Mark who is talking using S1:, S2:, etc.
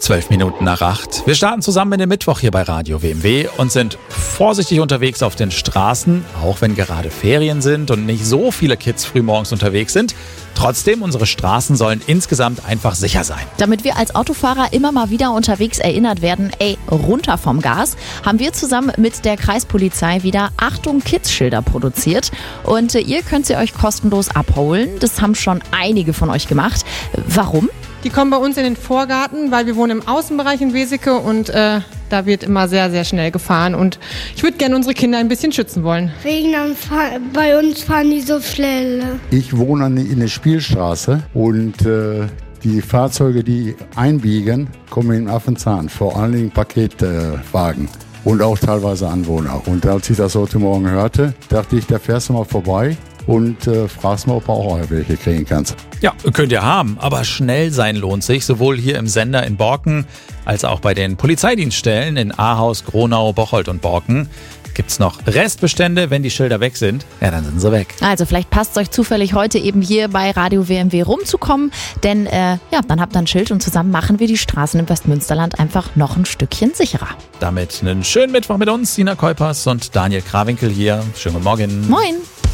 S1: 12 Minuten nach 8. Wir starten zusammen in den Mittwoch hier bei Radio WMW und sind vorsichtig unterwegs auf den Straßen, auch wenn gerade Ferien sind und nicht so viele Kids frühmorgens unterwegs sind. Trotzdem, unsere Straßen sollen insgesamt einfach sicher sein.
S2: Damit wir als Autofahrer immer mal wieder unterwegs erinnert werden, runter vom Gas, haben wir zusammen mit der Kreispolizei wieder Achtung Kids-Schilder produziert. Und ihr könnt sie euch kostenlos abholen. Das haben schon einige von euch gemacht. Warum?
S3: Die kommen bei uns in den Vorgarten, weil wir wohnen im Außenbereich in Weseke und da wird immer sehr, sehr schnell gefahren. Und ich würde gerne unsere Kinder ein bisschen schützen wollen.
S4: Bei uns fahren die so schnell.
S5: Ich wohne in der Spielstraße und die Fahrzeuge, die einbiegen, kommen in Affenzahn. Vor allen Dingen Paketwagen und auch teilweise Anwohner. Und als ich das heute Morgen hörte, dachte ich, da fährst du mal vorbei und fragst mal, ob du auch welche kriegen kannst.
S1: Ja, könnt ihr haben, aber schnell sein lohnt sich, sowohl hier im Sender in Borken als auch bei den Polizeidienststellen in Ahaus, Gronau, Bocholt und Borken. Gibt's noch Restbestände, wenn die Schilder weg sind? Ja, dann sind sie weg.
S2: Also vielleicht passt es euch zufällig heute eben hier bei Radio WMW rumzukommen, denn dann habt ihr ein Schild und zusammen machen wir die Straßen im Westmünsterland einfach noch ein Stückchen sicherer.
S1: Damit einen schönen Mittwoch mit uns, Sina Kuipers und Daniel Krawinkel hier. Schönen guten Morgen.
S2: Moin.